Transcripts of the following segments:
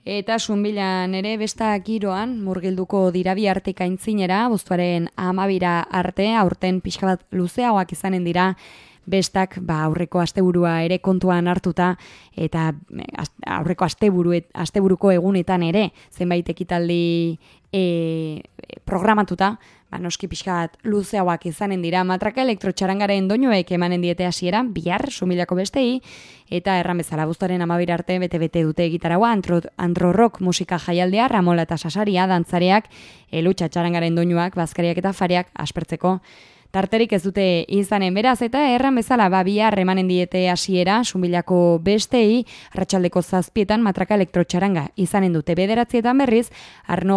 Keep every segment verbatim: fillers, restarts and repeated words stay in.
Eta Sunbilan ere besta giroan murgilduko dira bi artek aintzinera, abuztuaren hamabira arte, aurten pixka bat luzeagoak izanen dira, bestak ba, aurreko asteburua ere kontuan hartuta eta aurreko asteburu, asteburuko egunetan ere zenbait ekitaldi e, programatuta, ba, noski pixka bat luzeagoak izanen dira. Matraka elektrotxarangaren doinuek emanen diete hasiera bihar Sunbilako bestei, eta erran bezala abuztuaren hamabira arte bete-bete dute egitaragoa antro, antro rock musika jaialdea, Ramola eta Sasaria, dantzareak, elutxa txarangaren doinuak, bazkariak eta fariak aspertzeko tarterik ez dute izanen, beraz, eta erran bezala ba, bihar emanen diete hasiera Sunbilako bestei, arratsaldeko zazpietan matraka elektrotxaranga izanen dute, bederatzietan berriz, Arno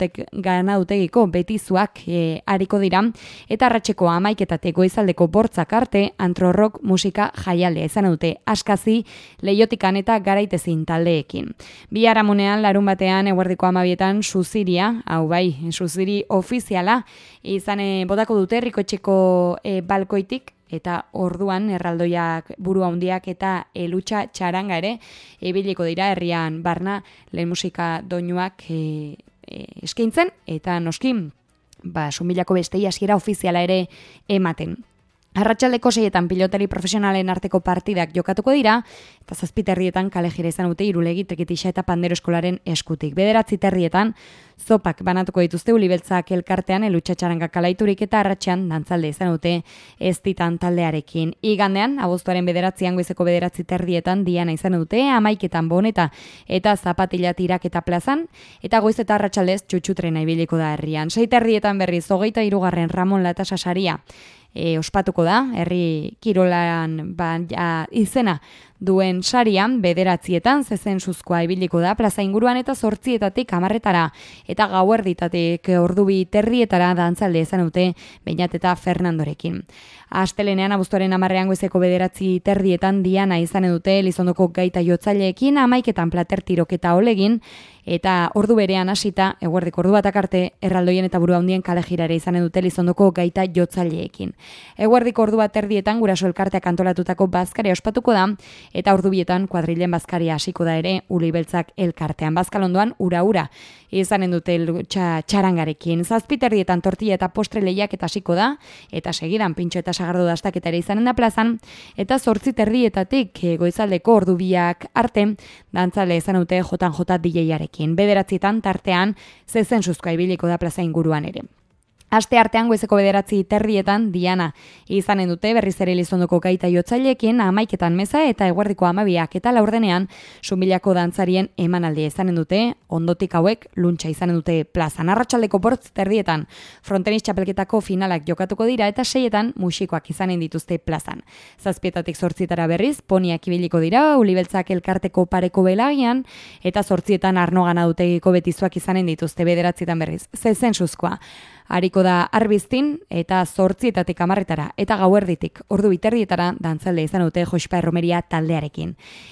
Ganautegiko betizuak e, ariko dira, eta arratseko hamaiketatik goizaldeko bortzak arte antrorrok musika jaialdea izanen dute, askazi, leiotikan eta garaitezin taldeekin. Bihar amunean, larun batean, eguerdiko hamabietan, Suziria, hau bai, Suziri ofiziala, izane bodako dute Rikoetxeko E, balkoitik, eta orduan erraldoiak buru handiak eta elutxa txaranga ere ibiliko dira herrian barna lehen musika doinuak e, e, eskaintzen, eta noski ba, Sunbilako bestei hasiera ofiziala ere ematen. Arratsaldeko seietan pilotari profesionalen arteko partidak jokatuko dira, eta zazpiterrietan kale jira izan dute Irulegi Trikitixa eta Pandero Eskolaren eskutik. Bederatzi terrietan zopak banatuko dituzte Ulibeltzak elkartean elutxa txaranga kalaiturik, eta arratsean dantzalde izan dute ez ditan taldearekin. Igandean, abuztuaren bederatzian goizeko bederatzi terrietan diana izan dute, hamaiketan boneta eta zapatila tirak eta plazan, eta goiz eta arratsaldez txutxutrena ibiliko da herrian. Sei terrietan berriz hogeita hirugarren Ramonla eta Sasaria E, ospatuko da, herri kirolan ba, ja, izena duen sarian, bederatzietan zezen suzkoa ibiliko da, plaza inguruan eta zortzietatik hamarretara, eta gauerditatik ordubi terrietara dantzalde izan dute Beñat eta Fernandorekin. Astelenean abuztuaren hamarrean goizeko bederatzi terrietan diana izan dute Elizondoko gaita jotzaileekin, hamaiketan plater tiroketa olegin, eta ordu berean hasita, eguerdiko ordu batak arte, erraldoien eta buru handien kale jirare izan dute Elizondoko gaita jotzaileekin. Eguerdiko ordu bat erdietan guraso elkarteak antolatutako bazkaria ospatuko da, eta ordu bietan kuadrilen bazkaria hasiko da ere Ulibeltzak elkartean. Bazkalondoan ura-ura izanen dute lutxa txarangarekin. Zazpiterrietan tortilla eta postre lehiak eta hasiko da, eta segidan pintxo eta sagardo dastaketa ere izanen da plazan, eta zortzi terrietatik goizaldeko ordu biak arte, dantzale izan dute Jotan Jota D J-arekin. Bederatzietan tartean zezen suzkoa ibiliko da plaza inguruan ere. Aste artean goizeko bederatzi terrietan diana izanen dute berriz ere Elizondoko gaita jotzaileekin, hamaiketan meza eta eguerdiko hamabiak eta laurdenean Sunbilako dantzarien emanaldia izanen dute, ondotik hauek luntxa izanen dute plazan. Arratsaldeko bortz terrietan frontenis txapelketako finalak jokatuko dira, eta seietan musikoak izanen dituzte plazan. Zazpietatik zortzietara berriz, poniak ibiliko dira, Ulibeltzak elkarteko pareko belagian, eta zortzietan Arno Ganautegiko betizuak izanen dituzte, bederatzietan berriz zezen suzkoa hariko da arbiztin, eta zortzietatik hamarretara eta gauerditik ordu biterdietara dantzalde izan dute Jospa Erromeria taldearekin.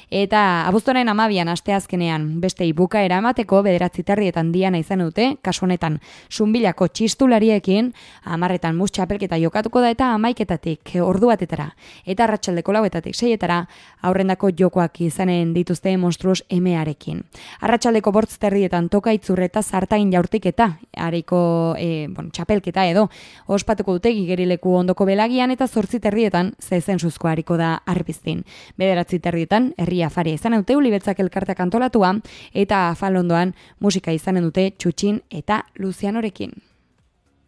Eta abuztuaren hamabian asteazkenean beste bukaera emateko bederatzi terrietan diana izan dute, kasu honetan Sunbilako txistulariekin, hamarretan mus txapelketa jokatuko da, eta hamaiketatik ordu batetara eta arratsaldeko lauetatik seietara aurrendako jokoak izanen dituzte Monstruos emearekin. Arratsaldeko bortz terrietan toka itzurreta zartain jaurtiketa hariko e, bon, txapelketa edo ospatuko dute Gigerileku ondoko belagian, eta zortzi terrietan zezen suzko hariko da arbiztin. Bederatzi terrietan herri afaria izan dute Ulibeltzak elkarteak antolatua, eta afalondoan musika izanen dute Txutxin eta Luzianorekin.